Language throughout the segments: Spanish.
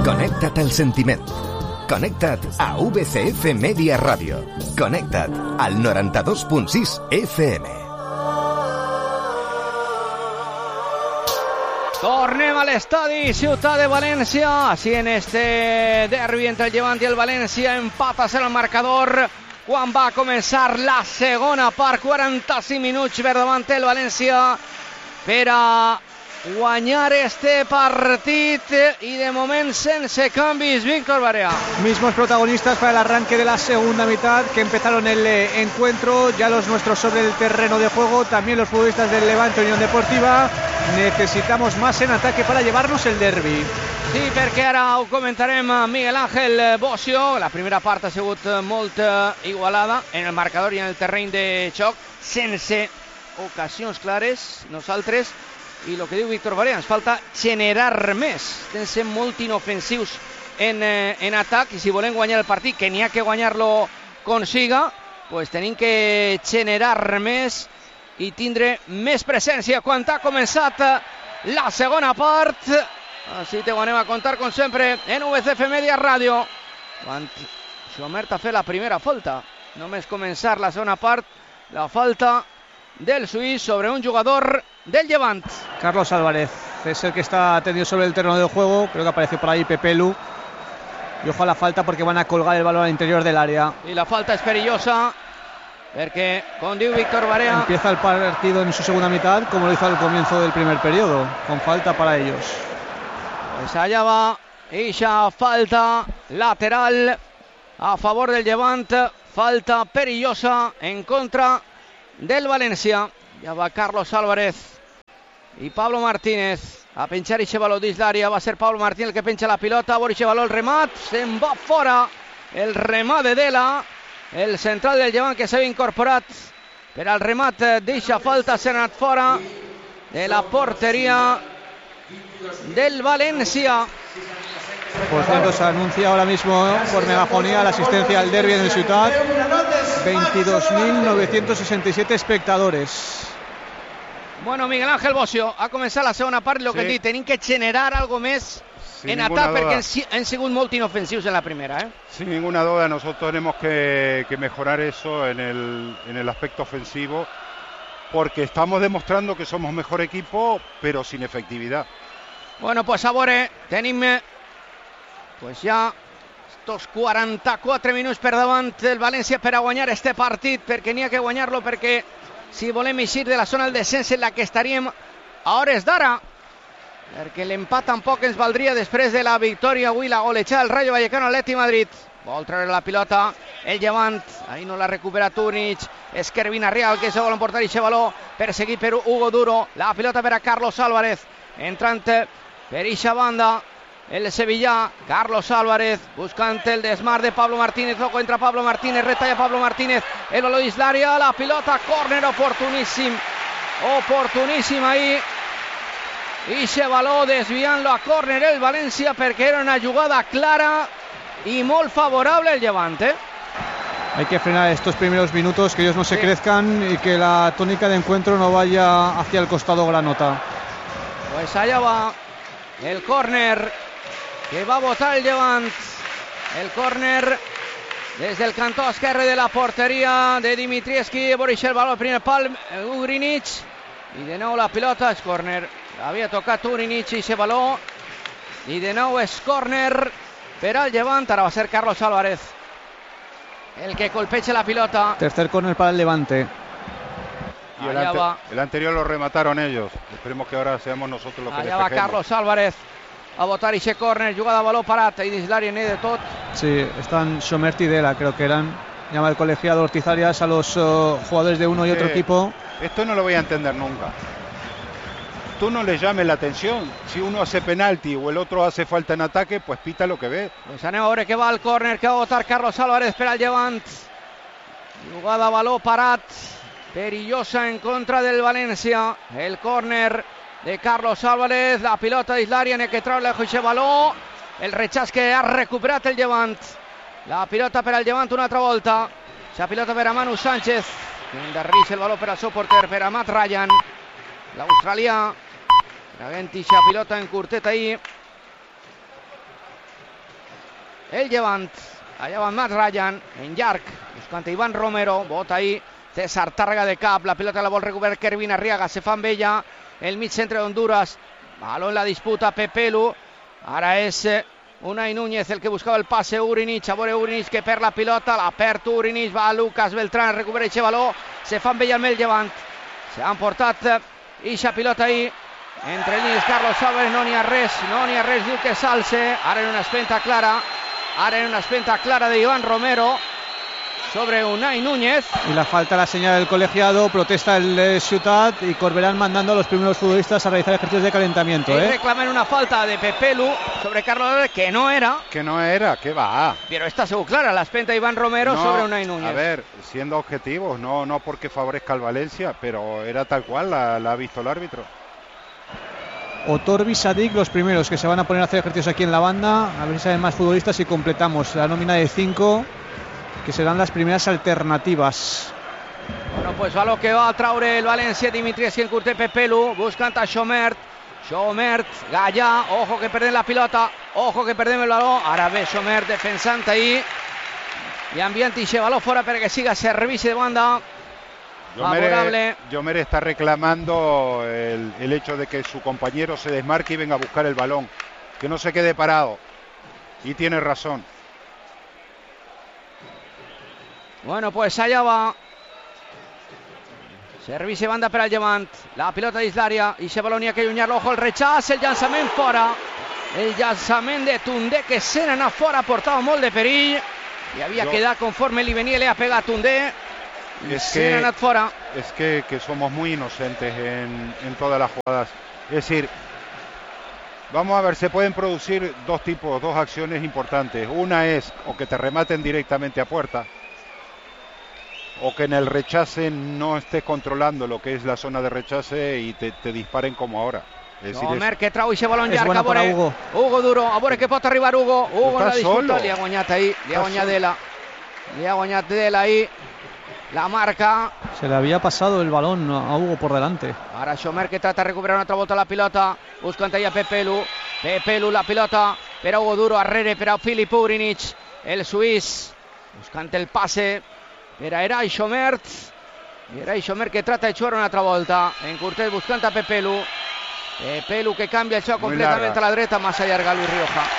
Connecta't al sentiment. Connecta't a VCF Media Ràdio. Connecta't al 92.6 FM. Tornem a l'estadi Ciutat de València. Així en este derbi entre el Llevant i el València, empat a 0 el marcador quan va començar la segona part. 45 minuts per davant el València per a guanyar este partit y de momento sense canvis. Víctor Barea. Mismos protagonistas para el arranque de la segunda mitad que empezaron el encuentro, ya los nuestros sobre el terreno de juego, también los futbolistas del Levante Unión Deportiva. Necesitamos más en ataque para llevarnos el derbi. Sí, perquè ara ho comentarem. Miguel Ángel Bocio. La primera part ha sigut molt igualada en el marcador i en el terreny de xoc, sense ocasions clares. Nosaltres, i el que diu Víctor Barea, ens falta generar més. Estem sent molt inofensius en atac, i si volem guanyar el partit, que n'hi ha que guanyar-lo con siga, pues tenim que generar més i tindre més presència quan ha començat la segona part. Així te ho anem a contar, com sempre, en VCF Media Ràdio. Quan Schomert ha fet la primera falta, només començar la segona part, la falta del suís sobre un jugador del Llevant. Carlos Álvarez es el que está tendido sobre el terreno de juego. Creo que apareció por ahí Pepe Lu. Y ojo a la falta porque van a colgar el balón al interior del área. Y la falta es perillosa porque, con diu Víctor Barea, empieza el partido en su segunda mitad como lo hizo al comienzo del primer periodo, con falta para ellos. Pues allá va esa falta lateral a favor del Llevant. Falta perillosa en contra del València. Ja va Carlos Álvarez i Pablo Martínez a penjar i baló dins l'àrea. Va ser Pablo Martínez el que penja la pilota. Boris baló, el remat, se'n va fora el remat de Dela, el central del Llevant, que s'havia incorporat per al remat d'eixa falta. S'ha anat fora de la porteria del València. Por cierto, se anuncia ahora mismo por megafonía la asistencia al derbi en el Ciutat. 22.967 espectadores. Bueno, Miguel Ángel Bocio, ha començat la segona part. El que he dit, tenim que generar algo més en atac, perquè han sigut molt inofensius en la primera. Sin ninguna duda, nosotros tenemos que mejorar eso en el aspecto ofensivo, porque estamos demostrando que somos mejor equipo, pero sin efectividad. Bueno, pues a veure, tenim pues ja estos 44 minuts per davant el València per a guanyar este partit, perquè n'hi ha que guanyar-lo, perquè si volem eixir de la zona del descens en la que estaríem a hores d'ara, perquè l'empat tampoc ens valdria després de la victòria avui, la golejada del Rayo Vallecano Atleti Madrid. Vol treure la pilota el Llevant, ahí no la recupera Túnic, és Kervin Arriaga que se vol emportar i baló, perseguit per Hugo Duro. La pilota per a Carlos Álvarez, entrant per eixa banda el sevillà. Carlos Álvarez buscant el desmar de Pablo Martínez. Luego entra Pablo Martínez, retalla Pablo Martínez, el baló dins l'àrea, la pilota, córner oportuníssim ahí, i se baló desviant-lo a córner el València, perquè era una jugada clara y molt favorable el Llevant. Hay que frenar estos primeros minutos, que ellos no se crezcan y que la tónica de encuentro no vaya hacia el costado granota. Pues allá va el córner que va a botar el Llevant. El córner desde el cantó esquerre de la porteria de Dimitrievski. Boris el balón, primer pal, Ugrinic, y de nou la pilota, és córner. Havia tocat Ugrinic i se baló, i de nou és córner per al Llevant. Ara va ser Carlos Álvarez el que colpeche la pilota. Tercer córner para el Levante. Y el anterior lo remataron ellos. Esperemos que ahora seamos nosotros los que despejemos. Allà va Carlos Álvarez a botar ese córner, jugada a baló parat i dins l'àrea n'hi de tot. Sí, están Schomert y Dela, creo que eran. Llama el colegiado Ortiz Arias a los jugadores de uno y otro equipo. Esto no lo voy a entender nunca. Tú no le llames la atención. Si uno hace penalti o el otro hace falta en ataque, pues pita lo que ve. Pues anem a veure que va el córner que va a botar Carlos Álvarez per al Llevant. Jugada a baló parat, perillosa en contra del València. El córner de Carlos Álvarez, la pilota dins l'àrea, n'hi ha que treure el baló, el rechaç que ha recuperat el Llevant. La pilota per al Llevant una altra volta, la pilota per a Manu Sánchez, que endarreix el baló per al seu porter, per a Matt Ryan, l'australià, traguent la pilota en curtet ahí. el Llevant. Allà va Matt Ryan, en llarg, buscant Iván Romero, bota ahí César Tàrrega de cap, la pilota la vol recuperar Kervin Arriaga, se fa amb ella el mig centre d'Honduras, baló en la disputa, Pepelu, ara és Unai Núñez el que buscava el passe, Urinig, a veure Urinig que perd la pilota, la perd Urinig, va Lucas Beltrán, recupera aquest baló, se fa amb ella el Llevant, se han portat ixa pilota ahí, entre línies Carlos Álvarez, no n'hi ha res, diu que s'alce, ara en una espenta clara de Iván Romero sobre Unai Núñez. Y la falta la señal del colegiado, protesta el Ciutat y Corberán mandando a los primeros futbolistas a realizar ejercicios de calentamiento. Reclaman una falta de Pepelu sobre Carlos Álvarez, que no era, que va. Pero está seguro clara la espenta de Iván Romero sobre Unai Núñez. A ver, siendo objetivos, no porque favorezca al Valencia, pero era tal cual, la ha visto el árbitro. Otorbi, Sadik, los primeros que se van a poner a hacer ejercicios aquí en la banda, a ver si salen más futbolistas y completamos la nómina de 5, que serán las primeras alternativas. Bueno, pues va lo que va a traure el València, Dimitris que encurte Pepelu, buscant a Xomert, Gallà, ojo que perdem la pilota, ojo que perdem el baló, ara ve Xomert defensant ahí i enviant ixe baló fora perquè siga servici de banda. Yomer está reclamando el hecho de que su compañero se desmarque y venga a buscar el balón, que no se quede parado, y tiene razón. Bueno, pues allá va servici banda per al Llevant, la pilota dins l'àrea i aquest baló n'hi ha que allunyar-lo, ojo el rechaç, el llançament fora, el llançament de Tundé que se n'ha anat fora, portava molt de perill i havia quedat conforme li venia, le ha pegat Tundé. Es que somos muy inocentes en todas las jugadas. Es decir, vamos a ver, se pueden producir dos acciones importantes. Una es o que te rematen directamente a puerta, o que en el rechace no estés controlando lo que es la zona de rechace y te disparen como ahora. Homer que trau ixe balón llarg, a veure Hugo Duro, a veure que pot arribar Hugo en la disputa, li ha guanyat ahí, li ha guanyat Dela ahí. La marca. Se le había pasado el balón a Hugo por delante. Ahora Xomer que trata de recuperar una altra volta la pilota. Buscant allà Pepelu. La pilota per a Hugo Duro. Arrere per a Filip Urinig. El suís. Buscant el passe per a Eray Xomer. Eray Xomer que trata de jugar una altra volta. En Curtet buscant a Pepelu. Pepelu que canvia el xoc completament a la dreta. Massa llarga Luis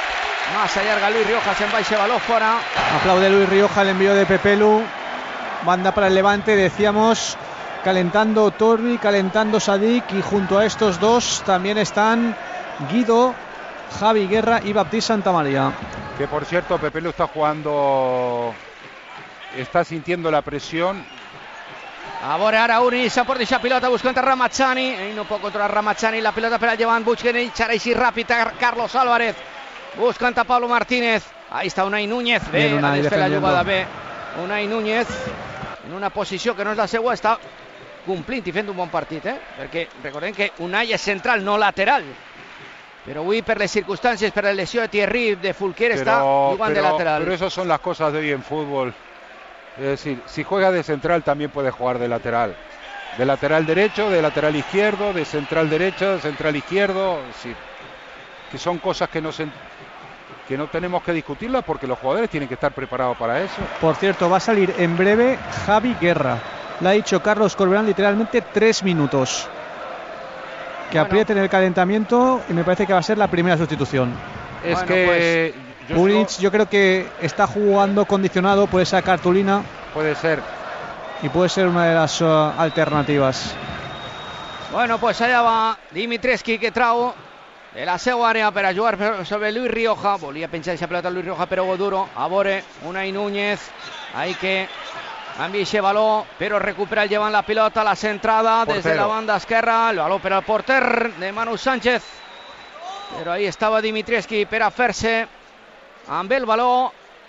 Rioja. Se'n va ixe baló fora. Aplaude Luis Rioja el envío de Pepelu. Banda para el Levante, decíamos, calentando Torri, calentando Sadik, y junto a estos dos también están Guido, Javi Guerra y Baptiste Santamaría. Que por cierto, Pepelu está jugando, está sintiendo la presión. A veure, ara Uri s'ha portat aquesta pilota buscant a Ramazzani, ell no pot controlar Ramazzani, la pilota per al Llevant, busquen ell, serà així ràpid a Carlos Álvarez, buscant a Pablo Martínez, ahí està Unai Núñez, bé, ha desfet la jugada bé, Unai Núñez, en una posició que no és la seva, està complint i fent un bon partit, perquè recordem que Unai és central, no lateral, però avui per les circumstàncies, per la lesió de Thierry, de Fulquier, está jugant de lateral. Pero esas son las cosas de hoy en fútbol. Es decir, si juega de central también puede jugar de lateral derecho, de lateral izquierdo, de central derecha, central izquierdo, es decir, que son cosas que no tenemos que discutirlas porque los jugadores tienen que estar preparados para eso. Por cierto, va a salir en breve Javi Guerra, le ha dicho Carlos Corberán literalmente 3 minutos, que aprieten el calentamiento, y me parece que va a ser la primera sustitución. Es bueno, que pues, Pulisic yo creo que está jugando condicionado por esa cartulina. Puede ser. Y puede ser una de las alternativas. Bueno, pues allá va Dimitrescu que trau de la seva àrea per a jugar sobre Luis Rioja. Volia penjar aquesta pelota Luis Rioja, però Duro. A veure, Unai Núñez. Ahí que envia aquest baló, però recupera el Llevant la pilota, la centrada des de la banda esquerra. El baló per al porter de Manu Sánchez. Però ahí estava Dimitrescu per a fer-se amb el baló.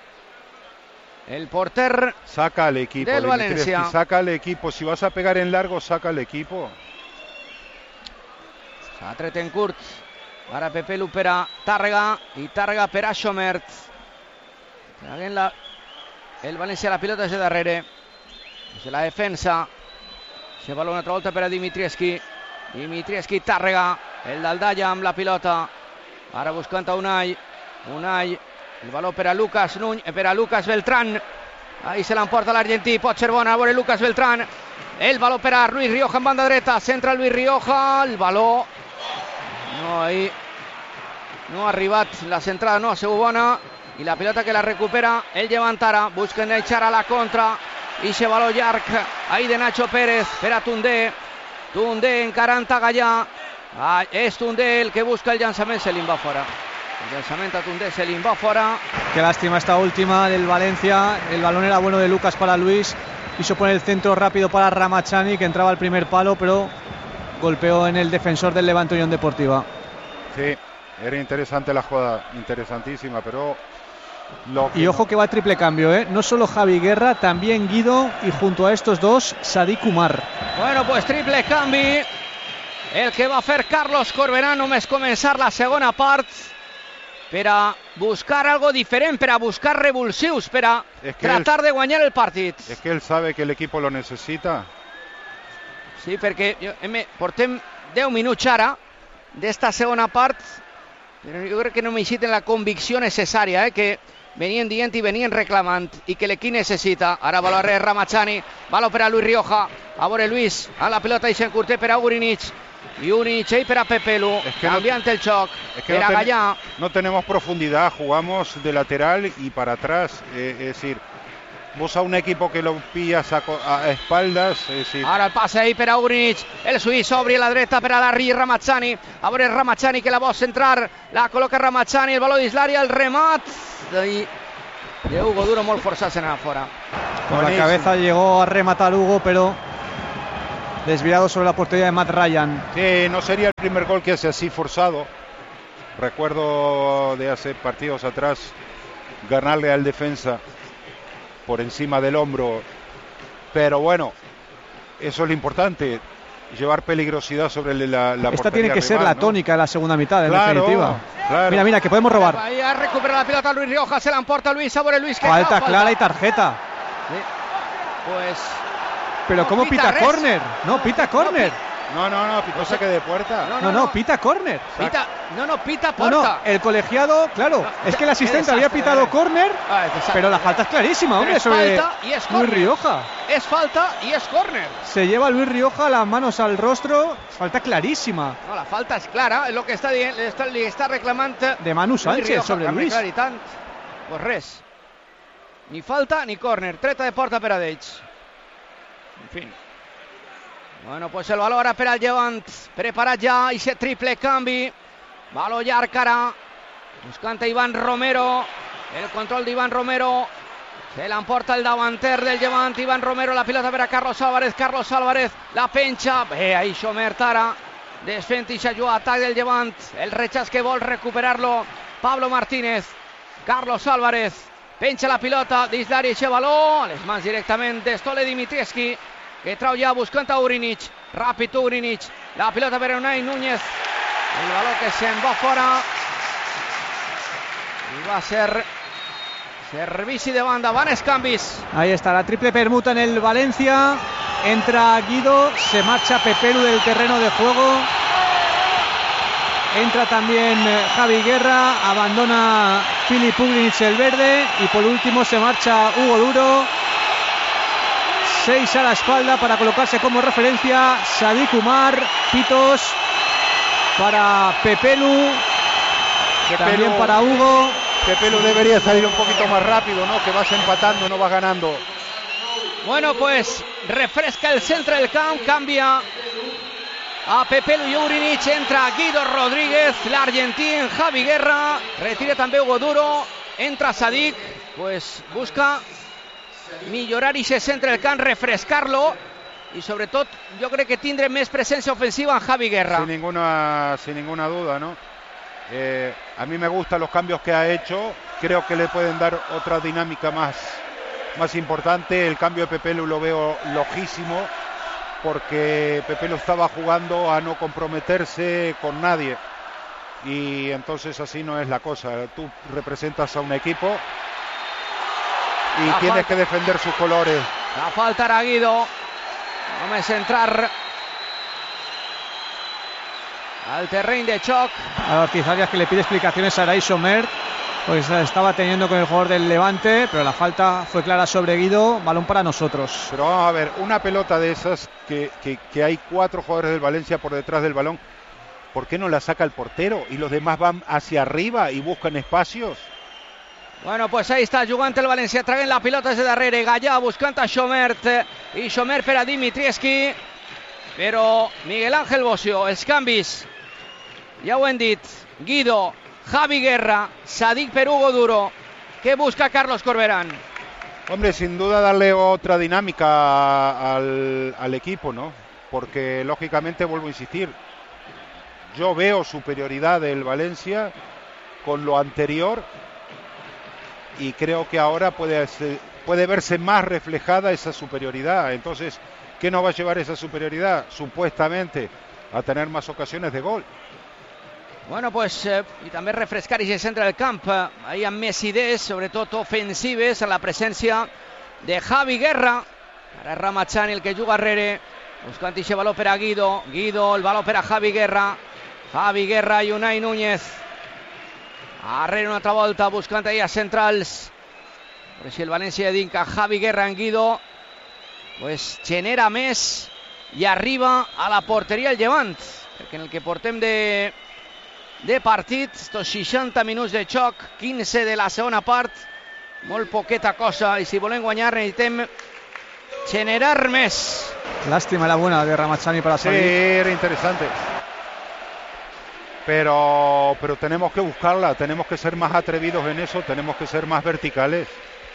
El porter saca al equipo del Valencia. Saca al equipo. Si vas a pegar en largo, saca al equipo. S'ha tret en curt. Ara Pepelu per a Tàrrega i Tàrrega per a Xomert. Traguent el València la pilota des de darrere. Des de la defensa. Se baló una altra volta per a Dimitrescu. Dimitrescu, Tàrrega. El d'Aldalla amb la pilota. Ara buscant a Unai. Unai El balón per a Lucas per a Lucas Beltrán. Ahí se l'emporta l'Argentí, pot ser bona, a veure Lucas Beltrán. El baló per a Luis Rioja en banda dreta, centra Luis Rioja, el baló no, ahí no ha arribat, la centrada no ha sigut bona, i la pilota que la recupera el Llevant ara, busquen echar a la contra, i ese baló llarg ahí de Nacho Pérez per a Tundé encarant a Gallà, és Tundé el que busca el llançament, se li va fora. El lanzamiento a Tundé, se le va fuera. Qué lástima esta última del Valencia. El balón era bueno de Lucas para Luis. Quiso poner el centro rápido para Ramachani, que entraba al primer palo, pero golpeó en el defensor del Levante Unión Deportiva. Sí, era interesante la jugada, interesantísima, pero... Y ojo que va a triple cambio, ¿eh? No solo Javi Guerra, también Guido, y junto a estos dos, Sadik Umar. Bueno, pues triple canvi. El que va a fer Carlos Corberà només començar la segona part, per a buscar algo diferent, per a buscar revulsius, per a tratar de guanyar el partit. És que ell sabe que el equipo lo necesita. Sí, perquè portem 10 minuts ara d'esta segona part, però jo crec que no m'existen la convicció necessària, que venien dient i venien reclamant, i que l'equip necessita. Ara baló a Ramachani, baló per a Luis Rioja, a veure Luis, a la pilota i s'encurté per a Urinic. Y Urinic ahí para Pepelu, cambiante el choc, era Gallà. No tenemos profundidad, jugamos de lateral y para atrás, es decir, vos a un equipo que lo pillas a espaldas, es decir... Ara el passe ahí per a Urinic, el suís obri a la dreta per a Larry Ramachani, a veure Ramachani que la vol centrar, la col·loca Ramachani, el baló d'Islària, el remat de Hugo Duro molt forçat se n'ha fora. Con la cabeza llegó a rematar Hugo, pero... desviado sobre la portería de Matt Ryan. Sí, no sería el primer gol que hace así forzado. Recuerdo de hace partidos atrás ganarle al defensa por encima del hombro. Pero bueno, eso es lo importante, llevar peligrosidad sobre la portería. Esta tiene que ser la tónica de la segunda mitad, en definitiva. Claro. Mira, que podemos robar. Ahí ha recuperado la pelota Luis Rioja, se la emporta Luis, a ver Luis. Que falta clara y tarjeta. Sí. Pues... Pero ¿cómo pita córner? No, pita córner. No, pitó saque de puerta. No, pita córner. Pita puerta. No, el colegiado, claro, es que el asistente había pitado córner, pero la falta es clarísima, hombre, sobre Luis Rioja. Es falta y es córner. Se lleva Luis Rioja las manos al rostro, falta clarísima. No, la falta es clara, es lo que le está reclamando de Manu Sánchez Rioja, sobre Luis. Pues res. Ni falta ni córner, treta de porta per a d'ells. En fin. Bueno, pues el baló ara per al Llevant, preparat ja, i se triple canvi. Baló llarg ara, buscant a Iván Romero, el control d'Iván Romero, se l'emporta el davanter del Llevant, Iván Romero, la pilota per a Carlos Álvarez, la penja, bé, ahí Xomert ara, desfent i s'ajuda atac del Llevant, el rechaç que vol recuperar-lo Pablo Martínez, Carlos Álvarez, penja la pilota d'Islària i baló, a les mans directament de Stole Dimitrievski, que trau ja buscant a Urinic, ràpid Urinic, la pilota per a Unai Núñez, el baló que se'n va fora, i va ser servici de banda, vanes canvis. Ahí está la triple permuta en el Valencia, entra Guido, se marcha Pepelu del terreno de juego, entra también Javi Guerra, abandona Filip Urinic el verde, y por último se marcha Hugo Duro. 6 a la espalda para colocarse como referencia Sadik Umar, pitos para Pepelu, también para Hugo. Pepelu debería salir un poquito más rápido, ¿no? Que vas empatando, no vas ganando. Bueno, pues refresca el centro del camp, cambia a Pepelu i Urinic, entra Guido Rodríguez, l'argentí en Javi Guerra, retira també Hugo Duro, entra Sadik, pues busca millorar i se centra el camp, refrescar-lo, i sobretot jo crec que tindre més presència ofensiva en Javi Guerra. Sin ninguna duda, ¿no? A mí me gustan los cambios que ha hecho, creo que le pueden dar otra dinámica más importante. El cambio de Pepelu lo veo lojísimo, porque Pepelu estaba jugando a no comprometerse con nadie, y entonces así no es la cosa. Tú representas a un equipo y tienes que defender sus colores. La falta era Guido, només entrar al terreny de xoc. A Ortiz Arias, que le pide explicaciones a Aray Xomert. Pues estaba teniendo con el jugador del Levante, pero la falta fue clara sobre Guido, balón para nosotros. Pero vamos a ver, una pelota de esas que hay 4 jugadores del Valencia por detrás del balón, ¿por qué no la saca el portero y los demás van hacia arriba y buscan espacios? Bueno, pues ahí està jugant el València, traient la pilota des de darrere, Gallà buscant a Xomert, i Xomert per a Dimitrievski, però Miguel Ángel Bocio, els canvis, ja ho hem dit, Guido, Javi Guerra, Sadik per Hugo Duro, ¿qué busca Carlos Corberán? Hombre, sin duda darle otra dinámica al equipo, ¿no? Porque lógicamente, vuelvo a insistir, yo veo superioridad del Valencia con lo anterior y creo que ahora puede verse más reflejada esa superioridad. Entonces, ¿qué nos va a llevar esa superioridad? Supuestamente a tener más ocasiones de gol. Bueno, pues, i també refrescar i centre del camp, ahí amb més idees, sobretot ofensives, a la presència de Javi Guerra. Ara Ramachani el que juga darrere, buscant aquest baló per a Guido, el baló per a Javi Guerra i Unai Núñez. Arrere una altra volta, buscant ahí a centrals. Però si el València dedica Javi Guerra en Guido, pues genera més i arriba a la porteria el Llevant, perquè en el que portem de partit, estos 60 minuts de xoc, 15 de la segona part, molt poqueta cosa, i si volem guanyar necessitem generar més. Lástima la buena de Ramachani para salir. Sí, era interesante. Pero tenemos que buscarla, tenemos que ser más atrevidos en eso, tenemos que ser más verticales.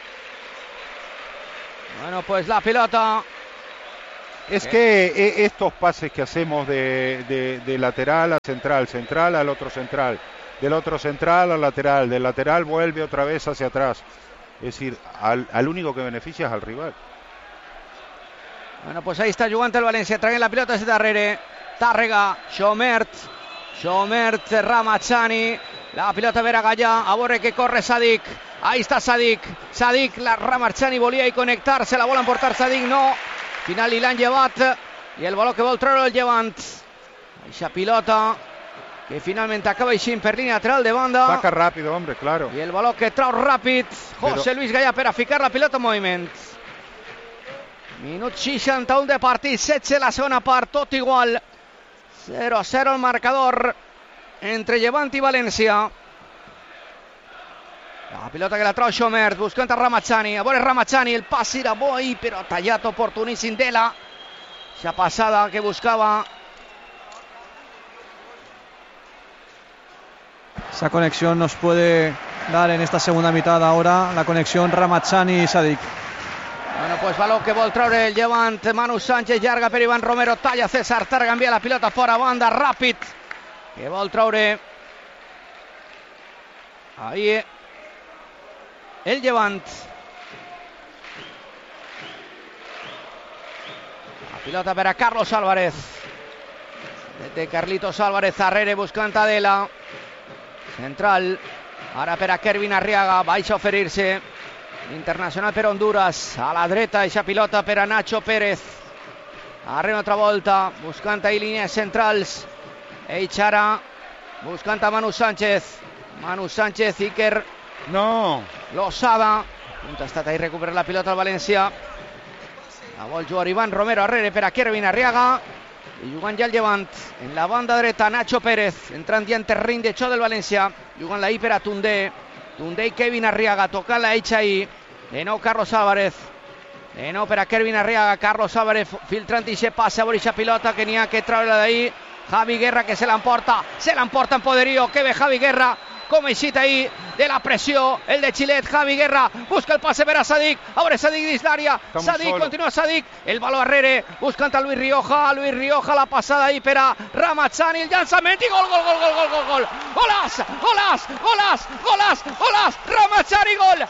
Bueno, pues la pelota. Es que estos pases que hacemos de lateral a central, central al otro central, del otro central al lateral, del lateral vuelve otra vez hacia atrás. Es decir, al único que beneficia es al rival. Bueno, pues ahí está jugant el València, traient la pilota des de darrere. Tàrrega, Xomert, Ramachani, la pilota per a Gallà, a veure que corre Sadik. Ahí està Sadik, la Ramachani volia hi connectar-se, la vol emportar Sadik, no. Al final li l'han llevat i el baló que vol treure el Llevant. Eixa pilota que finalment acaba eixint per línia lateral de banda. Saca rápido, hombre, claro. I el baló que trau ràpid José Luis Gallà per a ficar la pilota en moviment. Minut 61 de partit, 16 la segona part, tot igual. 0-0 el marcador entre Llevant i València. La pilota que la trau Xomert, buscant a Ramachani. A veure Ramachani, el pas era bo ahí, però tallat oportuníssim Dela. Esa passada que buscava. Esa conexión nos puede dar en esta segunda mitad ahora, la conexión Ramachani y Sadik. Bueno, pues baló que vol treure el Llevant, Manu Sánchez, llarga per Iván Romero, talla César Targa, envia la pilota fora banda, ràpid, que vol treure ahí el Llevant. La pilota per a Carlos Álvarez, de Carlitos Álvarez, darrere buscant a Dela, central, ara per a Kervin Arriaga, baixa a oferir-se, internacional per Honduras, a la dreta, eixa pilota per a Nacho Pérez, arre una altra volta, buscant ahí línies centrals, Eichara, buscant a Manu Sánchez, Iker, no, Losada, ha estat ahí recuperar la pilota al València, la vol jugar Iván Romero arrere per a Kervin Arriaga, i jugant ja el Llevant, en la banda dreta Nacho Pérez, entrant ja en terreny de xoc del València, jugant la ahí per a Tundé i Kevin Arriaga, tocant la Eixa ahí, de nou Carlos Álvarez, de nou per a Kervin Arriaga, Carlos Álvarez filtrant i passe a veure eixa pilota que n'hi ha que treure d'ahí, Javi Guerra que se l'emporta en poderío, que ve Javi Guerra, com eixit ahí de la pressió, el de Xilet, Javi Guerra, busca el passe per a Sadik, a veure Sadik dins l'àrea, continua Sadik, el baló arrere, buscant a Luis Rioja, la passada ahí per a Ramachani, el llançament i gol, golàs, Ramachani, gol,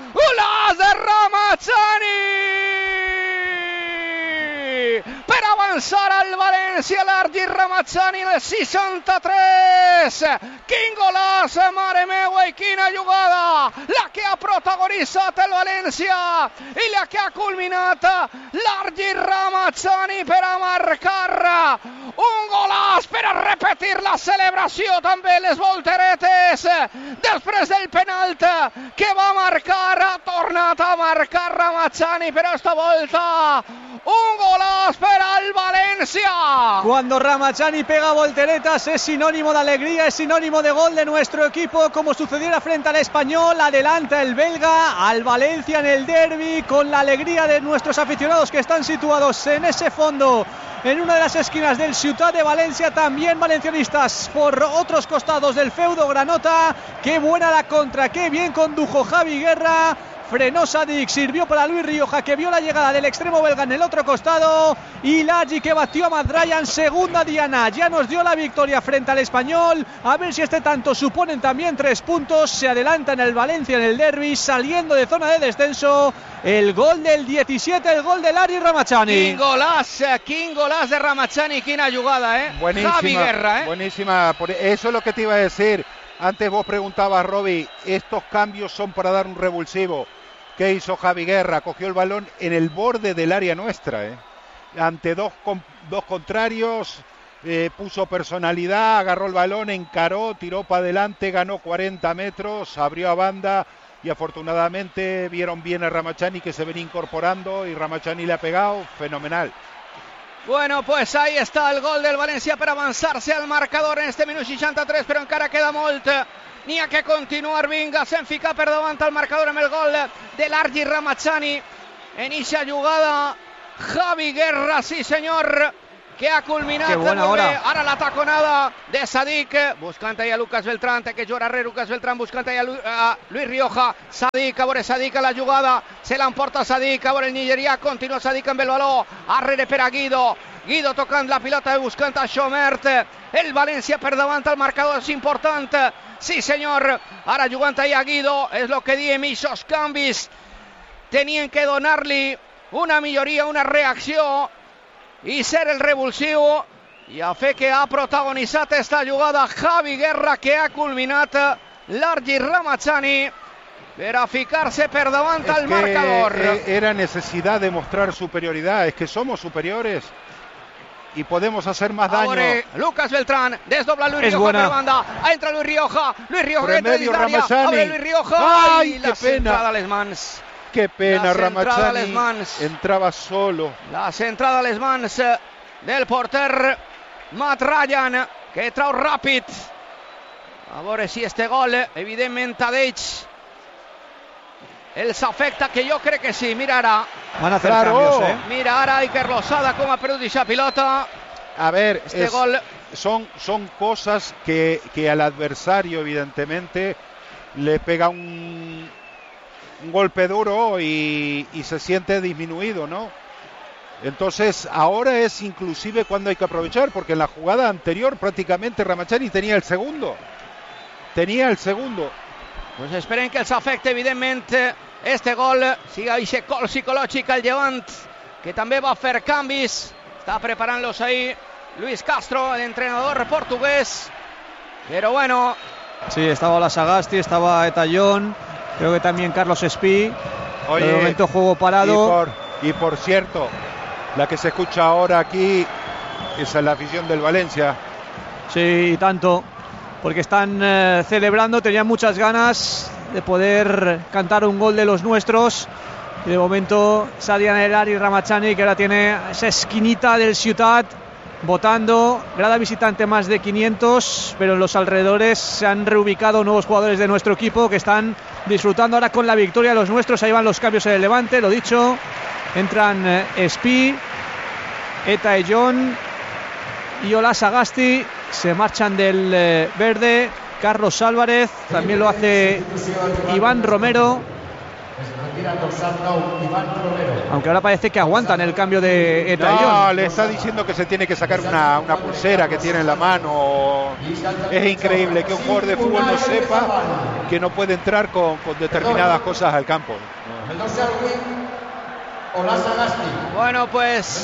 golaç de Ramachani per avançar al València, l'Argi Ramazzani el 63. Quin golaç, mare meua, i quina jugada, la que ha protagonitzat el València i la que ha culminat l'Argi Ramazzani per a marcar un golaç, per a repetir la celebració també les volteretes després del penalt que va marcar. Ha tornat a marcar Ramazzani, però esta volta un golaç per al Valencia. Cuando Ramazzani pega volteretas es sinónimo de alegría, es sinónimo de gol de nuestro equipo, como sucediera frente al Español. Adelanta el belga al Valencia en el derbi, con la alegría de nuestros aficionados que están situados en ese fondo, en una de las esquinas del Ciutat de Valencia, también valencianistas por otros costados del feudo granota. Qué buena la contra, qué bien condujo Javi Guerra. Frenó Sadik, sirvió para Luis Rioja, que vio la llegada del extremo belga en el otro costado, y Lagi, que batió a Matt Ryan. Segunda diana, ya nos dio la victoria frente al Español. A ver si este tanto suponen también 3 puntos. Se adelanta en el Valencia en el derbi, saliendo de zona de descenso. El gol del 17, el gol de Larry Ramazzani. Quin golaç de Ramazzani, quina jugada, Buenísima, Javi Guerra, buenísima. Eso es lo que te iba a decir. Antes vos preguntabas, Robbie, estos cambios son para dar un revulsivo. ¿Qué hizo Javi Guerra? Cogió el balón en el borde del área nuestra, ante dos contrarios, puso personalidad, agarró el balón, encaró, tiró para adelante, ganó 40 metros, abrió a banda y afortunadamente vieron bien a Ramazzani, que se venía incorporando, y Ramazzani le ha pegado fenomenal. Bueno, pues ahí está el gol del València per avançar-se al marcador en este minut 63, però encara queda molt. N'hi ha que continuar, vinga, se'n fica per davant al marcador amb el gol de l'Argi Ramazzani. En eixa jugada, Javi Guerra, sí senyor, que ha culminat molt bé. Ara la taconada de Sadik, buscant allà Lucas Beltrán, té que jugar arrere Lucas Beltrán, buscant allà a Luis Rioja. Sadik, a veure Sadik a la jugada, se l'emporta Sadik, a veure el nigerià, continua Sadik amb el baló, arrere per a Guido. Guido tocant la pilota, buscant a Schomert. El València per davant al marcador és important. Sí senyor, ara jugant allà Guido, és el que diem, aquests canvis tenien que donar-li una milloria, una reacció i ser el revulsiu, i a fer que ha protagonitzat esta jugada Javi Guerra, que ha culminat l'Argi Ramazzani per a ficar-se per davant al marcador. Era necesidad de mostrar superioridad, es que somos superiores y podemos hacer más daño. Ahora Lucas Beltrán desdobla Luis Rioja per banda, entra Luis Rioja entra dins l'àrea, abre Luis Rioja. Ai, la centrada a les mans. Qué pena, Ramazzani entraba solo. La centrada a les mans del porter Matt Ryan, que trau ràpid. A veure si este gol, evidentment, a d'ells els afecta, que jo crec que sí. Mira ara. Van a hacer cambios, Mira ara Iker Losada com ha perdut aquesta pilota. A ver, este gol son cosas que al adversario, evidentemente, le pega un golpe duro y se siente disminuido, ¿no? Entonces ahora es inclusive cuando hay que aprovechar, porque en la jugada anterior prácticamente Ramazzani tenía el segundo. Pues esperen que els afecte, evidentment, este gol. Sigue aquest gol psicològic al Llevant, que també va fer canvis. Està preparant-los ahí Luis Castro, el entrenador portugués. Pero bueno. Sí, estaba la Sagasti, estaba Etallón, creo que también Carlos Espí. Oye, de momento juego parado. Y por cierto, la que se escucha ahora aquí es la afición del Valencia. Sí, y tanto, porque están celebrando, tenían muchas ganas de poder cantar un gol de los nuestros. Y de momento Sadian Elari Ramazzani, que ahora tiene esa esquinita del Ciutat, votando. Grada visitante más de 500, pero en los alrededores se han reubicado nuevos jugadores de nuestro equipo que están disfrutando ahora con la victoria. Los nuestros, ahí van los cambios en el Levante, lo dicho. Entran Espí, Eta y John y Ola Sagasti, se marchan del verde. Carlos Álvarez, también lo hace Iván Romero. Aunque ahora parece que aguantan el cambio de Eta y John. No, le está diciendo que se tiene que sacar una pulsera que tiene en la mano. Es increíble que un jugador de fútbol no sepa que no puede entrar con determinadas cosas al campo. Bueno, pues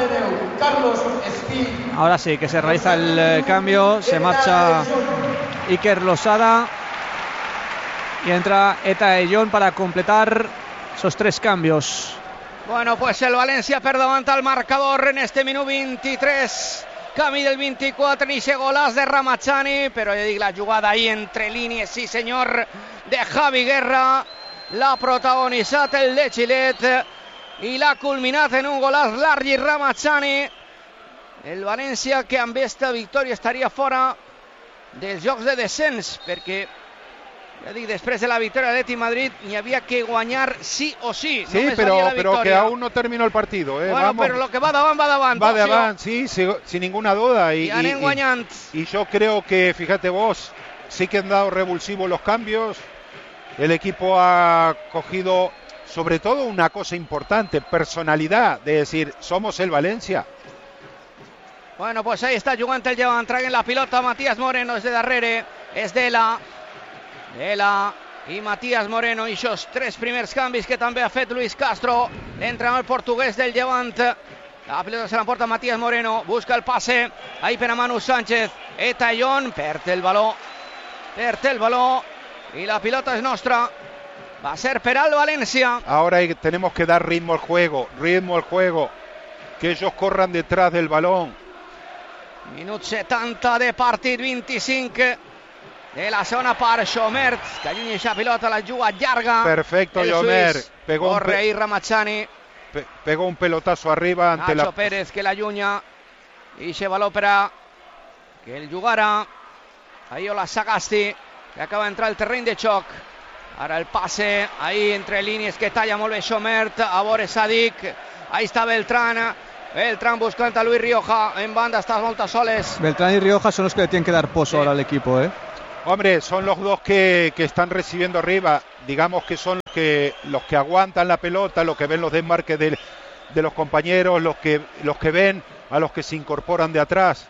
ahora sí que se realiza el cambio, se marcha Iker Losada y entra Eta Eyón para completar esos 3 cambios. Bueno, pues el Valencia per davant al marcador en este minut 23. Camí del 24, ni ese golàs de Ramachani, però ja dic, la jugada ahí entre línies, sí senyor, de Javi Guerra, l'ha protagonitzat el de Gilet i l'ha culminat en un golàs Largi Ramachani. El València que amb esta victòria estaria fora dels jocs de descens, perquè ja dic, després de la victòria de l'Atlètic Madrid n'hi havia que guanyar sí o sí. Sí, pero que aún no terminó el partido. Bueno, vamos. pero lo que va davant, va davant. Va davant, sí, sin ninguna duda. Y anem guanyant. Y yo creo que, fíjate vos, sí que han dado revulsivos los cambios. El equipo ha cogido, sobre todo, una cosa importante, personalidad, de decir, somos el Valencia. Bueno, pues ahí está jugant el Llevant, traient la pilota Matías Moreno des de darrere, és Dela i Matías Moreno, i aquests 3 primers canvis que també ha fet Luis Castro, l'entrenador portuguès del Llevant. La pilota se l'emporta Matías Moreno, busca el pase ahí per a Manu Sánchez, Eta Eyón, perd el baló y la pilota es nostra. Va a ser per al Valencia. Ahora tenemos que dar ritmo al juego, que ellos corran detrás del balón. Minut 70 de partit, 25 de la segona part. Xomert, que allunya aquesta pilota, la juga llarga. Perfecto, Xomert. Corre ahí Ramachani. Pegó un pelotazo arriba ante Nacho Pérez, que l'allunya. I se való per a que el jugara ahí Ola Sagasti, que acaba d'entrar al terreny de xoc. Ara el passe ahí entre línies que talla molt bé Xomert, a veure Sadik, ahí està Beltrán buscando a Luis Rioja en banda, estas voltas soles. Beltrán y Rioja son los que le tienen que dar pozo ahora al equipo, Hombre, son los dos que están recibiendo arriba, digamos que son los que aguantan la pelota, los que ven los desmarques de los compañeros, los que ven a los que se incorporan de atrás.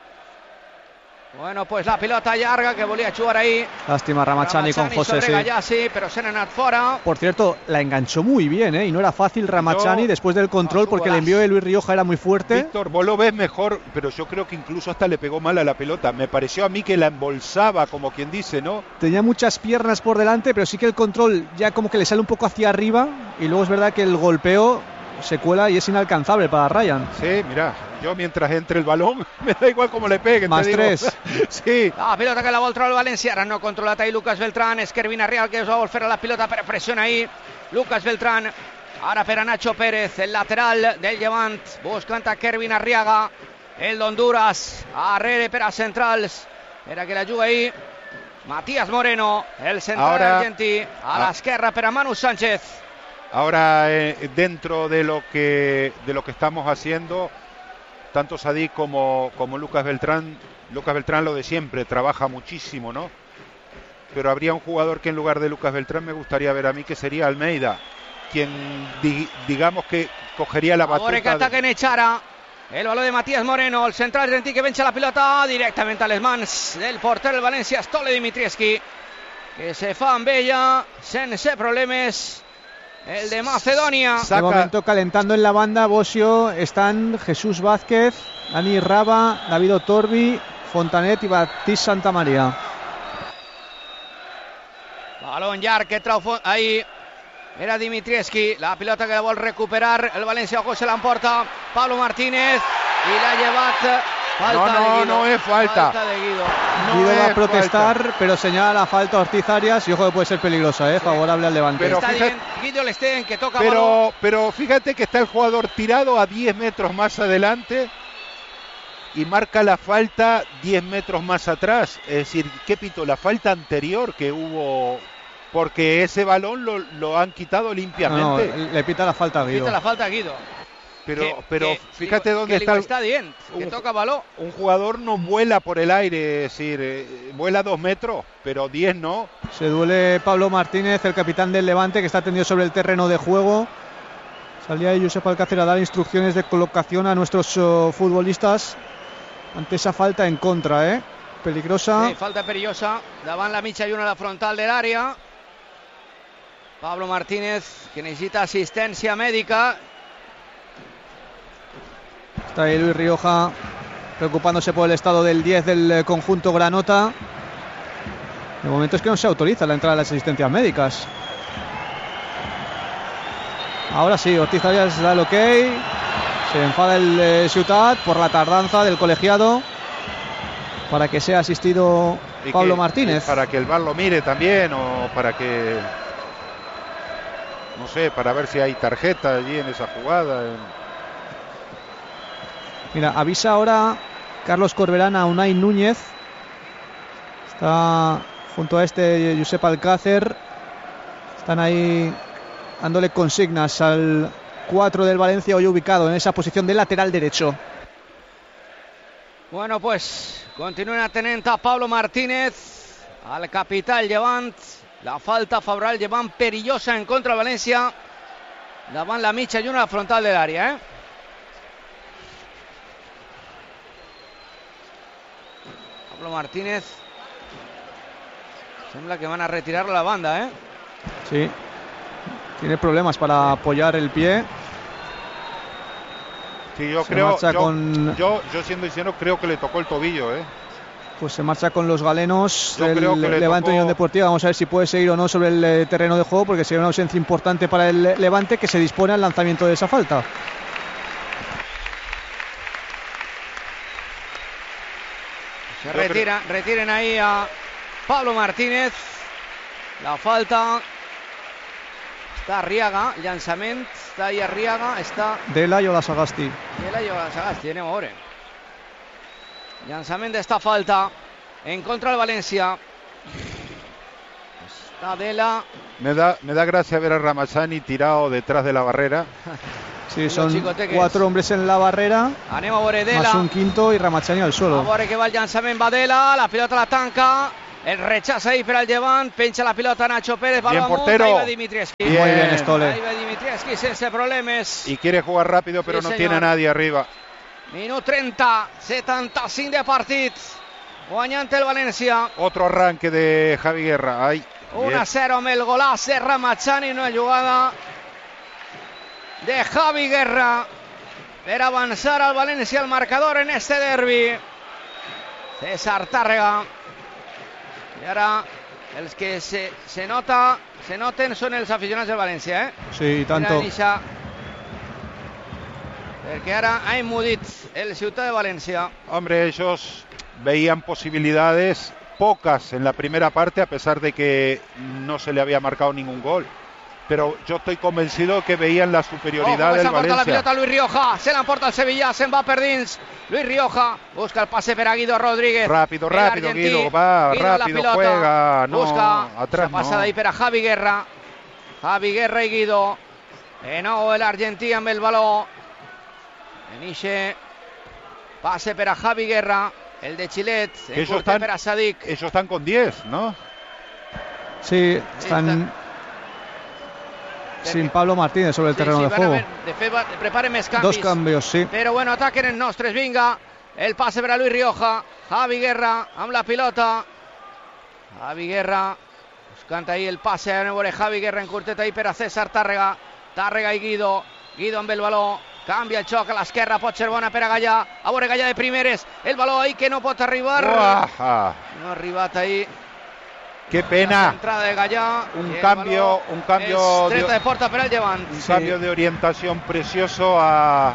Bueno, pues la pilota llarga que volia jugar ahí. Lástima Ramachani con José, sí. Sí, pero se n'ha anat fora. Por cierto, la enganchó muy bien, y no era fácil Ramachani después del control, porque el envío de Luis Rioja era muy fuerte. Víctor, vos lo ves mejor, pero yo creo que incluso hasta le pegó mal a la pelota. Me pareció a mí que la embolsaba, como quien dice, ¿no? Tenía muchas piernas por delante, pero sí que el control ya como que le sale un poco hacia arriba, y luego es verdad que el golpeo se cuela y es inalcanzable para Ryan. Sí, mira, yo mientras entre el balón me da igual cómo le peguen. Más 3. Sí. La pilota que la vol treure el València, ara no controlat ahí Lucas Beltrán, és Kervin Arriaga que es va vol fer a la pilota, però pressiona ahí Lucas Beltrán. Ara per a Nacho Pérez, el lateral del Llevant, buscant a Kervin Arriaga, el d'Honduras, arrere per a centrals, era que la juga ahí Matías Moreno, el central argentí, a l'esquerra per a Manu Sánchez. Ahora dentro de lo que estamos haciendo, tanto Sadik como Lucas Beltrán lo de siempre, trabaja muchísimo, ¿no? Pero habría un jugador que en lugar de Lucas Beltrán me gustaría ver a mí, que sería Almeida, quien digamos que cogería la batuta. Ahora que ataca en Echara, el balón de Matías Moreno, el central argentí que vencha la pilota directamente a les mans del porter del València, Stole Dimitrievski, que se fa amb ella sense problemes. El de Macedonia. De momento calentando en la banda, Bosio, están Jesús Vázquez, Dani Raba, David Otorbi, Fontanet y Baptiste Santamaría. Balón llarg que trau ahí. Era Dimitrievski, la pilota que la vol recuperar el València, ojo, se l'emporta Pablo Martínez y la ha llevat. No es falta. Guido va a protestar, pero señala la falta a Ortiz Arias y ojo que puede ser peligrosa, favorable al Levante. Pero Guido Lestén que toca pero fíjate que está el jugador tirado a 10 metros más adelante y marca la falta 10 metros más atrás. Es decir, ¿qué pito? La falta anterior que hubo, porque ese balón lo han quitado limpiamente. No, le pita la falta a Guido. Pero fíjate dónde está. Está bien, que toca balón. Un jugador no vuela por el aire, es decir, vuela 2 metros, pero 10 no. Se duele Pablo Martínez, el capitán del Levante, que está tendido sobre el terreno de juego. Salía ahí Josep Alcácer a dar instrucciones de colocación a nuestros futbolistas ante esa falta en contra, Peligrosa. Sí, falta perillosa, davant la mitja lluna a la frontal del área. Pablo Martínez, que necesita asistencia médica. Está ahí Luis Rioja preocupándose por el estado del 10 del conjunto granota. De momento es que no se autoriza la entrada de las asistencias médicas. Ahora sí, Ortiz Arias da el ok. Se enfada el Ciutat por la tardanza del colegiado para que sea asistido Pablo Martínez. Para que el VAR lo mire también, o para que, no sé, para ver si hay tarjeta allí en esa jugada. Mira, avisa ahora Carlos Corberán a Unai Núñez. Está junto a Josep Alcácer. Están ahí dándole consignas al 4 del Valencia, hoy ubicado en esa posición de lateral derecho. Bueno, pues continúen atentos a Pablo Martínez, al capital Llevant. La falta favorable Llevant perillosa en contra de Valencia. Davant la mitja lluna a la frontal del área, Pablo Martínez. Sembla que van a retirar la banda, Sí. Tiene problemas para apoyar el pie. Sí, yo siendo sincero, creo que le tocó el tobillo, Pues se marcha con los galenos del Levante Unión Deportiva. Vamos a ver si puede seguir o no sobre el terreno de juego, porque sería una ausencia importante para el Levante, que se dispone al lanzamiento de esa falta. Retiren ahí a Pablo Martínez. La falta. Està Arriaga, llançament, està ahí Arriaga, està... Dela i Olasagasti. Dela i Olasagasti, anem a veure. Llançament d'esta falta en contra del Valencia. Está Dela. Me da gracia ver a Ramazani tirado detrás de la barrera. Sí, son 4 hombres en la barrera. Anem a veure Dela. Más un quinto i Ramazani al suelo. A veure que va el llançament, va Dela, la pilota la tanca. El rechaza ahí para el Llevant, pencha la pilota Nacho Pérez, balón amunt, ahí va Dimitrievski. Muy bien, Stole. Ahí va Dimitrievski sense problemes. Y quiere jugar rápido, pero sí, no tiene a nadie arriba. Minut 30, 75 de partit. Guanyant el València. Otro arranque de Javi Guerra. 1-0 amb el golaç de Ramazani, una jugada de Javi Guerra per avançar al València al marcador en este derbi. César Tàrrega. I ara els que se noten són els aficionats del València, Sí, tanto. Perquè ara ha emmudit el Ciutat de València. Hombre, ellos veían posibilidades, pocas en la primera parte, a pesar de que no se le había marcado ningún gol. Pero yo estoy convencido que veían la superioridad del Valencia. La pilota Luis Rioja, se l'emporta el Sevilla, se'n va per dins. Luis Rioja busca el pase per a Guido Rodríguez. Rápido, Guido, va, rápido, juega, no, busca, atrás pasa no. D'ahí per a Javi Guerra. Javi Guerra i Guido. De nou l'argentí amb el baló. En ixe pase per a Javi Guerra, el de Chilet. Ellos están con 10, ¿no? Sí, están... sin Pablo Martínez sobre el terreno de juego. De fet, preparen més canvis. 2 cambios, sí. Però bueno, ataquen els nostres, vinga. El pase per a Luis Rioja. Javi Guerra amb la pilota. Javi Guerra buscant ahí el pase. A veure Javi Guerra en curtet ahí per a César Tàrrega. Tàrrega i Guido. Guido amb el baló. Canvia el xoc a l'esquerra, pot ser bona per a Gallà. A veure Gallà de primeres. El baló ahí que no pot arribar. No ha arribat ahí. Qué pena. Entrada de Gallà. Un cambio de porta per al Llevant. Un cambio de orientación precioso a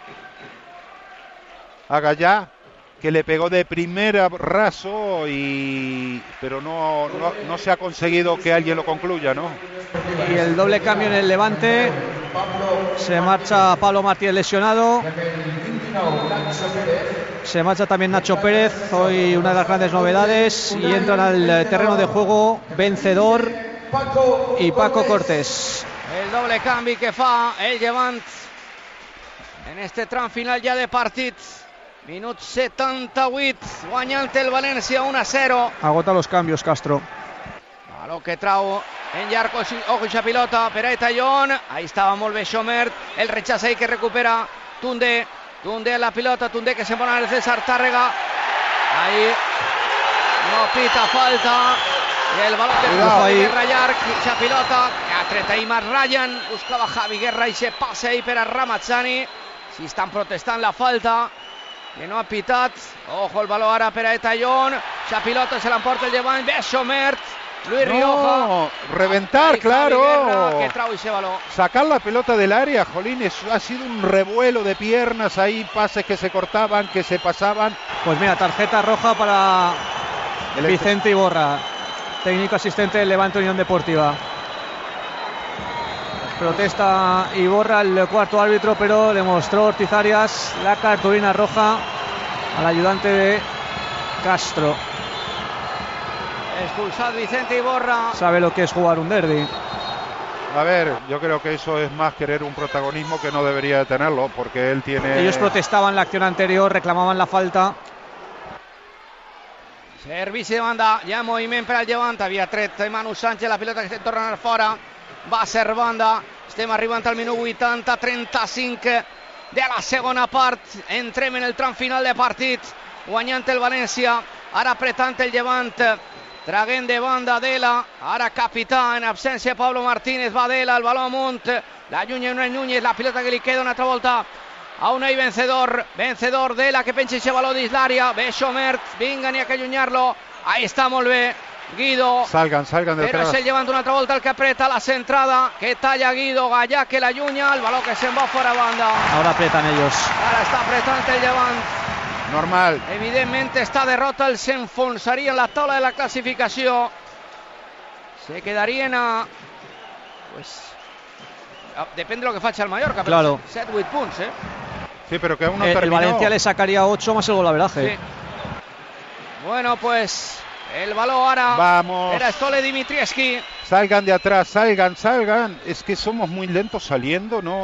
Gallà, que le pegó de primera raso, pero no se ha conseguido que alguien lo concluya, ¿no? Y el doble cambio en el Levante. Se marcha Pablo Martínez lesionado. Se marcha también Nacho Pérez, hoy una de las grandes novedades, y entran al terreno de juego Vencedor y Paco Cortés. El doble canvi que fa el Llevant en este tram final ja de partit. Minut 78, guanyant el València 1-0. Agota los cambios Castro. Baló que trau en llarg, ojo ixa pilota per a Etallón. Ahí estava molt bé Schomert, el rechaza ahí que recupera Tundé. Tundé la pilota, Tundé que se pone al César Tàrrega. Ahí no pita falta. Y el balón de Guerra llarg, ixa pilota que tret ahir Mas Ryan, buscava Javi Guerra i se passa ahir per a Ramazzani. Si estan protestant la falta, que no ha pitat. Ojo el baló ara per a Etallón, la pilota se l'emporta el Llevant, Bechomert, Luis Rioja. Reventar, ahí claro. Guerra, que trau ese balón. Sacar la pelota del área, jolín, ha sido un revuelo de piernas ahí, pases que se cortaban, que se pasaban. Pues mira, tarjeta roja para Vicente Iborra, técnico asistente del Levante Unión Deportiva. Protesta Iborra, el cuarto árbitro, pero le mostró Ortiz Arias la cartulina roja al ayudante de Castro. Expulsado Vicente Iborra. Sabe lo que es jugar un derbi. A ver, yo creo que eso es más querer un protagonismo que no debería de tenerlo, porque él tiene... Ellos protestaban la acción anterior, reclamaban la falta. Servici de banda, ja moviment per al Llevant, havia tret Manu Sánchez, la pilota que se torna a anar fora, va a ser banda, estem arribant al minut 80-35 de la segona part, entrem en el tram final de partit, guanyant el València, ara apretant el Llevant, traguent de banda Dela, ara capità, en absència Pablo Martínez, va Dela, el baló amunt, la llunya Unai Núñez, la pilota que li queda una altra volta, a Unai vencedor Dela que penja ese baló dins l'àrea, Bechomert, vinga, n'hi ha que allunyar-lo, ahí està molt bé, Guido, salgan de però atrás. és el Llevant una altra volta el que apreta la centrada, que talla Guido, Gallà que l'allunya, el baló que se'n va fora banda. Ahora apretan ellos. Ara està apretant el Llevant. Normal. Evidentment esta derrota el s'enfonsaria en la taula de la classificació. Se quedarien a... Pues... Depende de lo que faci el Mallorca, claro. 7-8 punts, Sí, pero que aún no el terminó. Valencia le sacaría 8 más el golaveraje. Sí. Bueno, pues el balón ahora. Vamos. Era Stole Dimitrievski. Salgan de atrás, salgan. Es que somos muy lentos saliendo, no.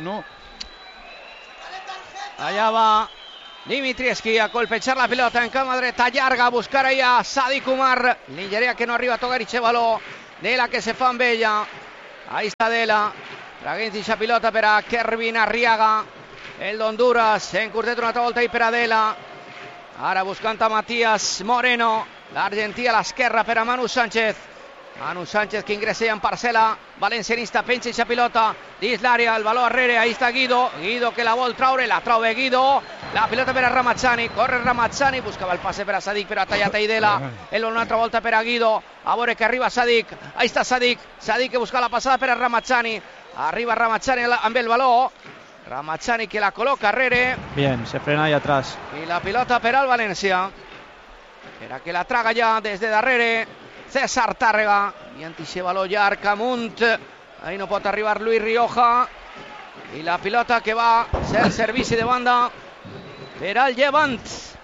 Allá va Dimitrievski a colpechar la pelota en cama dreta llarga, a buscar ahí a Sadik Umar. Nigeria que no arriba a tocar i baló. Dela que se fa amb ella. Ahí está Dela. Traguent la pilota per a Kervin Arriaga. El d'Honduras, encurtet una altra volta i per a Dela. Ara buscant a Matías Moreno, l'argentí a l'esquerra per a Manu Sánchez. Manu Sánchez que ingressa en parcel·la valencianista, penja la pilota dins l'àrea, el baló arrere, ahí està Guido que la vol traure, la trau Guido, la pilota per a Ramazzani, corre Ramazzani, buscava el passe per a Sadik, però ha tallat a Idela, una altra volta per a Guido, a veure que arriba Sadik, ahí està Sadik que busca la passada per a Ramazzani, arriba Ramazzani amb el baló, Ramazzani que la coloca arrere. Bien, se frena ahí atrás. I la pilota per al València. Era que la traga ja des de darrere César Tàrrega. I anti baló llarg amunt. Ahí no pot arribar Luis Rioja. I la pilota que va a ser el servici de banda per al Llevant.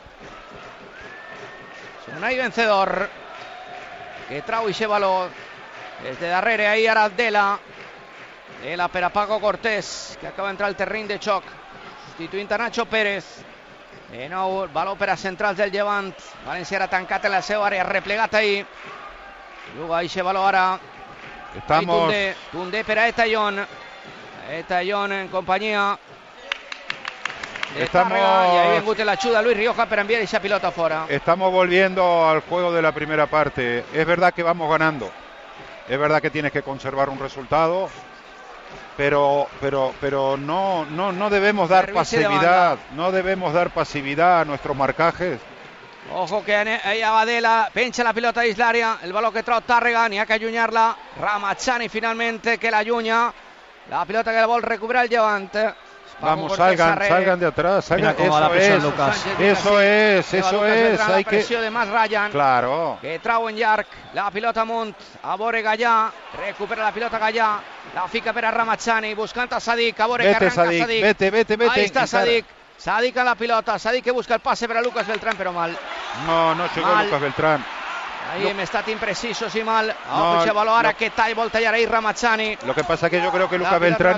Unai vencedor que trau ese baló des de darrere. Ahí ara Dela per a Paco Cortés, que acaba d'entrar al terreny de xoc, substituint a Nacho Pérez. De nou, baló per a centrals del Llevant. València era tancat en la seva àrea, replegat ahí. Juga eixe baló ara. Estamos... Tundé per a Etallón. Etallón en companyia de Tàrrega. I ahí ha vingut l'ajuda Luis Rioja per enviar esa pilota fora. Estamos volviendo al juego de la primera parte. Es verdad que vamos ganando. Es verdad que tienes que conservar un resultado. Pero no debemos dar pasividad, a nuestros marcajes. Ojo que ahí va Dela, pencha la pilota dins l'àrea, el baló que trau Tàrrega, n'hi ha que allunyar-la, Ramazzani finalmente que l'allunya, la pilota que la vol recuperar el Llevant. Vamos, salgan de atrás, salgan. Eso es. Hay que... de Mas Ryan. Claro. Que trau en llarg, la pilota amunt, a veure Gallà, recupera la pilota Gallà, la fica per a Ramazzani, buscant a Sadik, a veure que arranca Sadik. Vete. Ahí está Sadik a la pilota, Sadik que busca el pase per a Lucas Beltrán, però mal. No llegó Lucas Beltrán. Ahí hem estat imprecisos i mal. Ojo ese baló ara que vol tallar ahí Ramazzani. Lo que pasa es que yo creo que Lucas Beltrán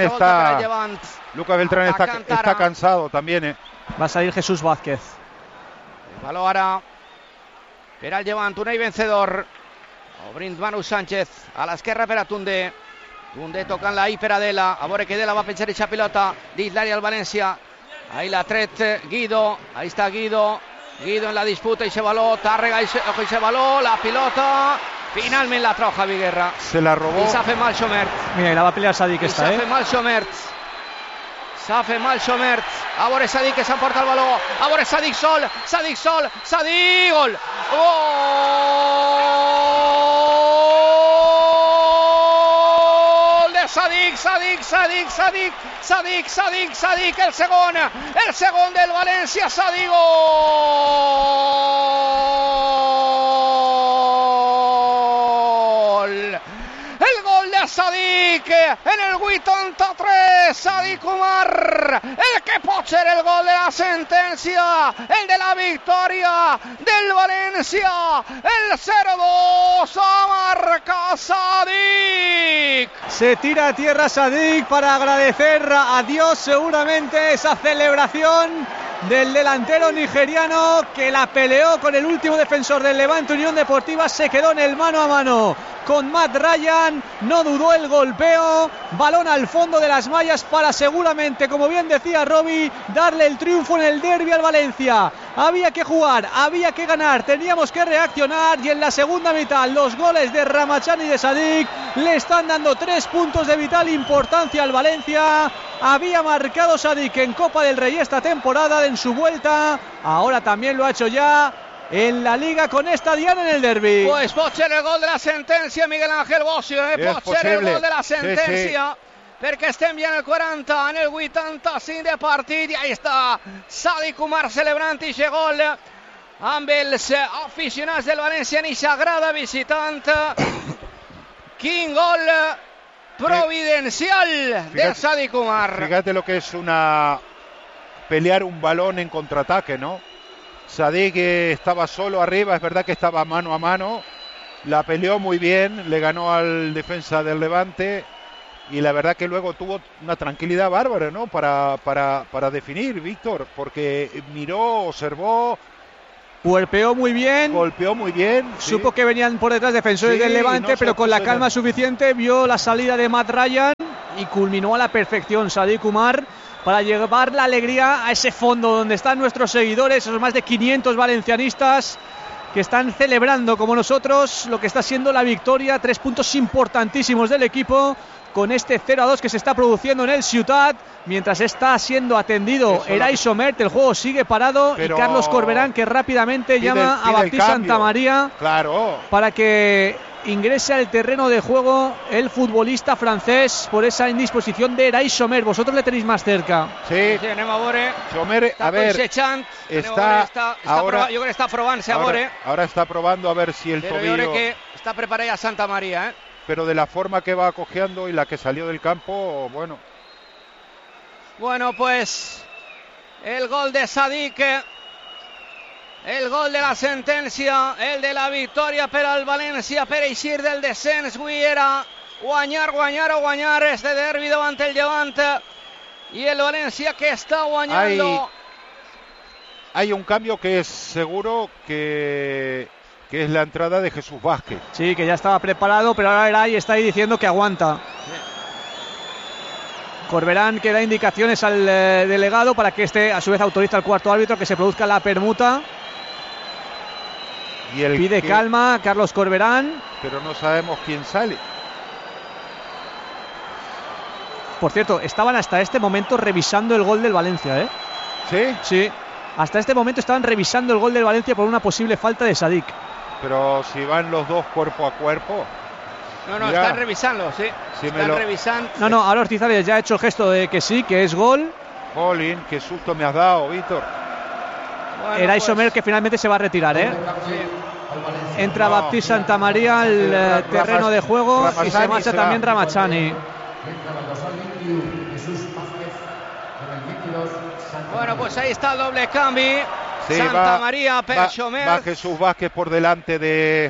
está cansado también. Va a salir Jesús Vázquez. El baló ara per al Llevant, Unai vencedor. Obrint Manu Sánchez a l'esquerra per a Tundé. Tundé tocant la per a Dela. A veure que Dela va penjar eixa pilota dins l'àrea al València. Ahí la tret Guido. Ahí està Guido en la disputa, ese baló, Tàrrega, ese baló, la pilota Finalment la trau Javi Guerra. Se la robó. I s'ha fet mal Chomert. Mira, y la va a pelear Sadik esta, S'ha fet mal Chomert. S'ha fet mal Chomert. A veure Sadik que s'emporta el baló. A veure Sadik sol. Sadik sol. Sadik! Gol! Gol de Sadik, Sadik, Sadik, Sadik, Sadik, Sadik, Sadik, el segon del València, Sadik, gol! El gol de Sadik en el 83, Sadik Umar, el que pot ser el gol de la sentència, el de la victòria del València, el 0-2, marca Sadik. Se tira a tierra Sadik para agradecer a Dios seguramente esa celebración del delantero nigeriano que la peleó con el último defensor del Levante Unión Deportiva, se quedó en el mano a mano con Matt Ryan, no dudó el golpeo, balón al fondo de las mallas para seguramente, como bien decía Robbie, darle el triunfo en el derbi al Valencia. Había que jugar, había que ganar, teníamos que reaccionar y en la segunda mitad los goles de Ramachani y de Sadik le están dando 3 puntos de vital importancia al Valencia. Había marcado Sadik en Copa del Rey esta temporada en su vuelta, ahora también lo ha hecho ya en la Liga con esta diana en el derbi. Pues pot ser el gol de la sentència, Miguel Ángel Bocio, pot ser el gol de la sentència, perquè estem ja en el 40, en el 85 de partit, i ahí està Sadik Umar celebrant aquest gol amb els aficionats del València en aquesta grada visitant. Quin gol providencial de Sadik Umar. Fíjate lo que es pelear un balón en contraataque, ¿no? Sadik estaba solo arriba, es verdad que estaba mano a mano, la peleó muy bien, le ganó al defensa del Levante y la verdad que luego tuvo una tranquilidad bárbara, ¿no? Para definir, Víctor, porque miró, observó, golpeó muy bien, supo que venían por detrás defensores del Levante, pero con la calma suficiente vio la salida de Matt Ryan y culminó a la perfección Sadik Umar para llevar la alegría a ese fondo donde están nuestros seguidores, esos más de 500 valencianistas que están celebrando como nosotros lo que está siendo la victoria, 3 puntos importantísimos del equipo con este 0-2 que se está produciendo en el Ciutat, mientras está siendo atendido Eray Somert, el juego sigue parado y Carlos Corberán que rápidamente llama a Baptiste Santamaría para que ingrese al terreno de juego el futbolista francés por esa indisposición de Eray Somert. Vosotros le tenéis más cerca. Sí, Somert, a ver, está ahora, yo creo que está probándose ahora está probando a ver si el tobillo. Yo creo que está preparada ya Santamaría, ¿eh? Pero de la forma que va cojeando y la que salió del campo, bueno. Bueno, pues el gol de Sadik, el gol de la sentència, el de la victòria per al València per eixir del descens. Avui era guanyar este derbi davant el Llevant y el València que está guanyando. Hay un cambio que es seguro que es la entrada de Jesús Vázquez. Sí, que ya estaba preparado, pero ahora Eray está ahí diciendo que aguanta. Corberán que da indicaciones al delegado para que este a su vez autoriza al cuarto árbitro que se produzca la permuta. Y pide calma Carlos Corberán. Pero no sabemos quién sale. Por cierto, estaban hasta este momento revisando el gol del Valencia, ¿eh? ¿Sí? Sí. Hasta este momento estaban revisando el gol del Valencia por una posible falta de Sadik. Pero si van los dos cuerpo a cuerpo. No, están revisando, sí. Están revisando. No, ahora Ortizales ya ha hecho el gesto de que sí, que es gol. Jolín, qué susto me has dado, Víctor. Bueno, Eray Somert que finalmente se va a retirar, ¿eh? Entra Baptiste Santamaría al terreno de juego y se marcha también Ramachani. Bueno, pues ahí está el doble cambio. Sí, Santamaría, Somert. Va Jesús Vázquez por delante de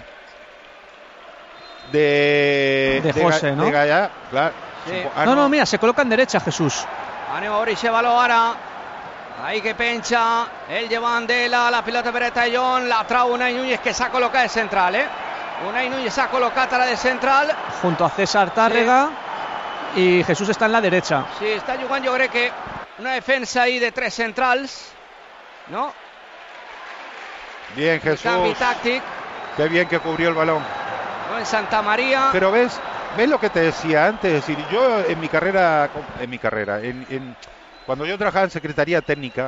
José, ¿no? De Gallà, claro. Sí. No, mira, se coloca en derecha Jesús. Anem a veure aquest baló ara. Ahí que pencha el Llevant de la pilota per Tallón, la trau Unai Núñez que s'ha col·locat de central, Unai Núñez s'ha col·locat ara de central. Junto a César Tárrega y Jesús está en la derecha. Sí, està jugant jo crec que una defensa ahí de 3 centrals, ¿no? Bien, Jesús. Canvi tàctic. Qué bien que cubrió el balón. no en Santa María. Pero ves lo que te decía antes, es decir, yo en mi carrera, cuando yo trabajaba en Secretaría Técnica,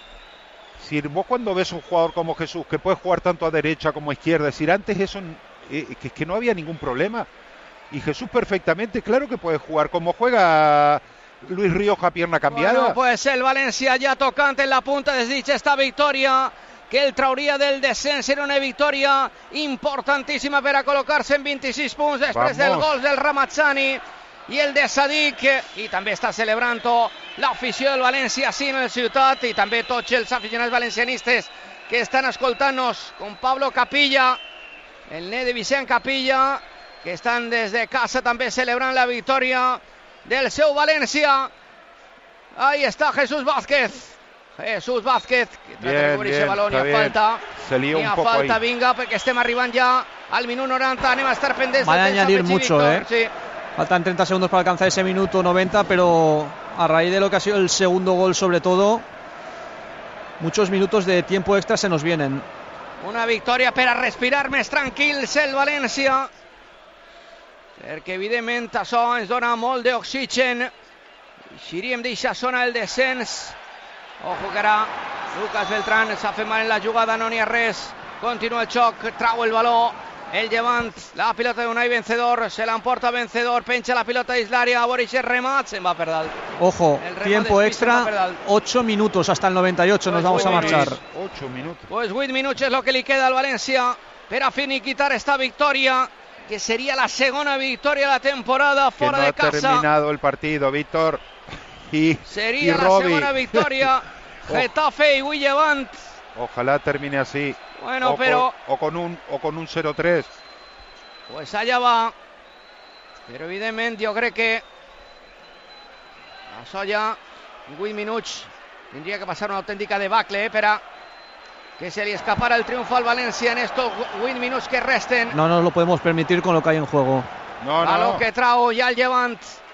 si vos cuando ves un jugador como Jesús, que puede jugar tanto a derecha como a izquierda, es decir, antes eso, que no había ningún problema, y Jesús perfectamente, claro que puede jugar, como juega Luis Ríos a pierna cambiada. Bueno, pues el València ja tocant en la punta desdicha esta victòria que el trauria del descens. Era una victòria importantíssima per a col·locar-se en 26 punts després del gol del Ramazzani i el de Sadik, i també està celebrant-ho l'afició del València sí en el ciutat, i també tots els aficionats valencianistes que estan escoltant-nos, com Pablo Capilla, el net de Vicent Capilla, que estan des de casa també celebrant la victòria del seu València. Ahí está Jesús Vázquez. Jesús Vázquez, que trata de cobrir ese balón, i a falta. Se lió un poco falta, ahí. vinga, perquè estem arribant ja al minut 90. Anem a estar pendents. Van a añadir mucho, Sí. Faltan 30 segundos para alcanzar ese minuto 90, pero a raíz de lo que ha sido el segundo gol, sobre todo, muchos minutos de tiempo extra se nos vienen. Una victòria per a respirar més tranquils el València, perquè evidentment això ens dona molt d'oxigen. Eixiríem d'eixa zona del descens. Ojo que ara Lucas Beltrán s'ha fet mal en la jugada, no n'hi ha res. Continua el xoc, trau el baló el Llevant, la pilota de Unai Vencedor, se l'emporta Vencedor, penja la pilota dins l'àrea, a Boris el remat, se'n va per dalt. Ojo, tiempo extra, 8 minutos hasta el 98, nos vamos a marchar. 8 minutos. Pues 8 minuts és lo que li queda al València per a finiquitar esta victòria, que seria la segona victòria de la temporada fora de casa. Que no ha terminado el partido, Víctor. Sería la segunda victoria. Getafe y Llevant. Ojalá termine así. Bueno, pero con un 0-3. Pues allá va. Pero evidentemente yo creo que això ja en 8 minuts tendría que pasar una auténtica debacle para que se le escapara el triunfo al Valencia en estos 8 minutos que resten. No nos lo podemos permitir con lo que hay en juego. No. Que trau ya el Llevant.